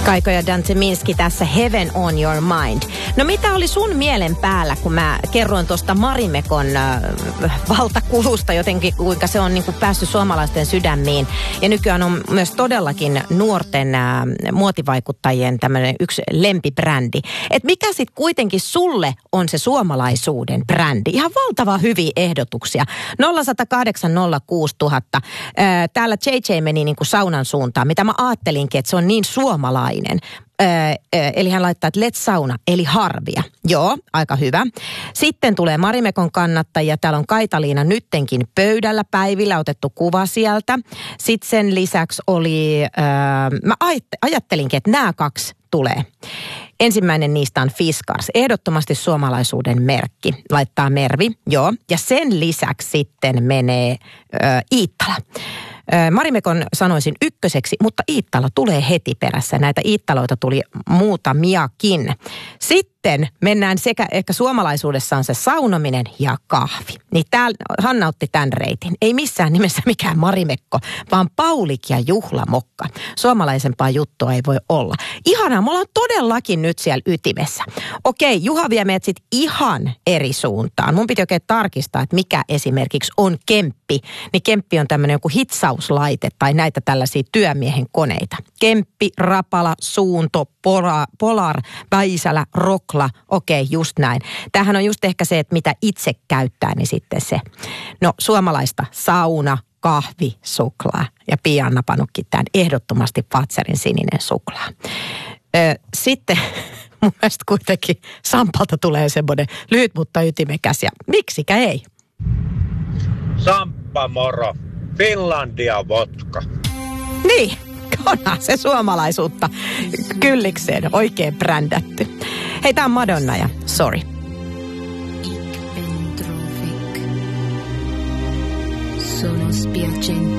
Kaiko ja Dante Minski tässä Heaven on your mind. No mitä oli sun mielen päällä, kun mä kerroin tuosta Marimekon valtakulusta jotenkin, kuinka se on niin kuin päässyt suomalaisten sydämiin. Ja nykyään on myös todellakin nuorten muotivaikuttajien tämmöinen yksi lempibrändi. Et mikä sitten kuitenkin sulle on se suomalaisuuden brändi? Ihan valtava hyviä ehdotuksia. 0108 06000. Täällä JJ meni niin kuin saunan suuntaan, mitä mä ajattelinkin, että se on niin suomalainen. Eli hän laittaa, että let's sauna, eli harvia. Joo, aika hyvä. Sitten tulee Marimekon kannattajia. Täällä on Kaitaliina nyttenkin pöydällä päivillä, otettu kuva sieltä. Sitten sen lisäksi oli, mä ajattelinkin, että nämä kaksi tulee. Ensimmäinen niistä on Fiskars, ehdottomasti suomalaisuuden merkki, laittaa Mervi, joo. Ja sen lisäksi sitten menee Iittala. Marimekon sanoisin ykköseksi, mutta Iittala tulee heti perässä. Näitä Iittaloita tuli muutamiakin. Sitten mennään sekä ehkä suomalaisuudessa on se saunominen ja kahvi. Niin täällä Hanna otti tämän reitin. Ei missään nimessä mikään Marimekko, vaan Paulik ja juhlamokka. Suomalaisempaa juttua ei voi olla. Ihanaa, me ollaan todellakin nyt siellä ytimessä. Okei, Juha vie meidät sitten ihan eri suuntaan. Mun piti oikein tarkistaa, että mikä esimerkiksi on kemppi. Niin kemppi on tämmöinen joku hitsauslaite tai näitä tällaisia työmiehen koneita. Kemppi, Rapala, Suunto, Polar, Väisälä, Rokla. Okei, just näin. Tämähän on just ehkä se, että mitä itse käyttää, niin sitten se. No suomalaista sauna, kahvi, suklaa ja Pia on napannutkin tämän ehdottomasti Fazerin sininen suklaa. Sitten mun mielestä kuitenkin Sampalta tulee semmoinen lyhyt, mutta ytimekäs ja miksikä ei. Samppa moro, Finlandia vodka. Niin, onhan se suomalaisuutta kyllikseen oikein brändätty. Hei, tää on Madonna ja Sorry. Sono spiacente.